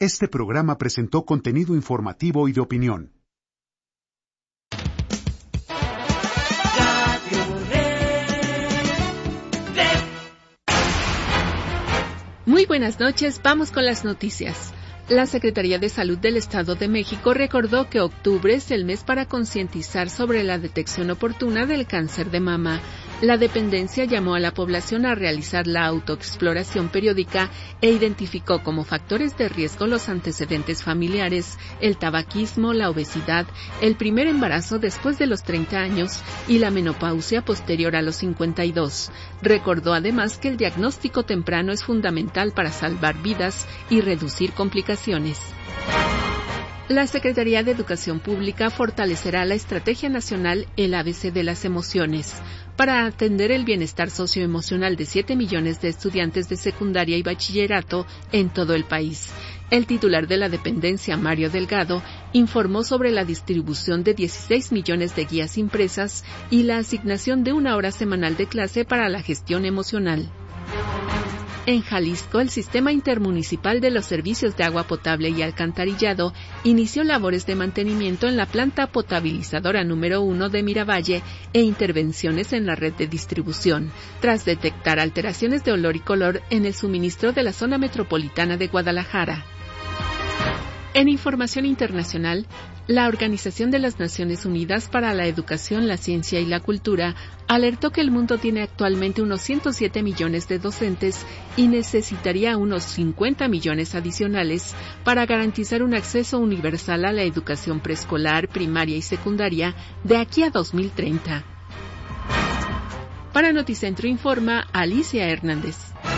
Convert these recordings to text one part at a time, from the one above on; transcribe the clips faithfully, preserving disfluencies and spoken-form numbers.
Este programa presentó contenido informativo y de opinión. Muy buenas noches, vamos con las noticias. La Secretaría de Salud del Estado de México recordó que octubre es el mes para concientizar sobre la detección oportuna del cáncer de mama. La dependencia llamó a la población a realizar la autoexploración periódica e identificó como factores de riesgo los antecedentes familiares, el tabaquismo, la obesidad, el primer embarazo después de los treinta años y la menopausia posterior a los cincuenta y dos. Recordó además que el diagnóstico temprano es fundamental para salvar vidas y reducir complicaciones. La Secretaría de Educación Pública fortalecerá la Estrategia Nacional El A B C de las Emociones para atender el bienestar socioemocional de siete millones de estudiantes de secundaria y bachillerato en todo el país. El titular de la dependencia, Mario Delgado, informó sobre la distribución de dieciséis millones de guías impresas y la asignación de una hora semanal de clase para la gestión emocional. En Jalisco, el Sistema Intermunicipal de los Servicios de Agua Potable y Alcantarillado inició labores de mantenimiento en la planta potabilizadora número uno de Miravalle e intervenciones en la red de distribución, tras detectar alteraciones de olor y color en el suministro de la zona metropolitana de Guadalajara. En información internacional, la Organización de las Naciones Unidas para la Educación, la Ciencia y la Cultura alertó que el mundo tiene actualmente unos ciento siete millones de docentes y necesitaría unos cincuenta millones adicionales para garantizar un acceso universal a la educación preescolar, primaria y secundaria de aquí a dos mil treinta. Para Noticentro informa Alicia Hernández.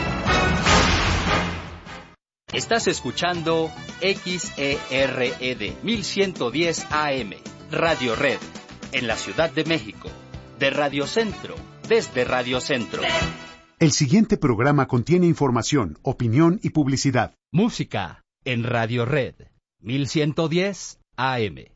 Estás escuchando X E R E D mil ciento diez A M, Radio Red, en la Ciudad de México, de Radio Centro, desde Radio Centro. El siguiente programa contiene información, opinión y publicidad. Música en Radio Red, mil ciento diez A M.